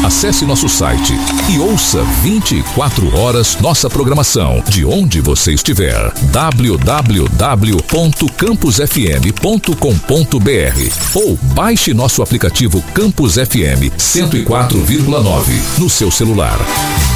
Acesse nosso site e ouça 24 horas nossa programação de onde você estiver. www.campusfm.com.br ou baixe nosso aplicativo Campus FM 104,9 no seu celular.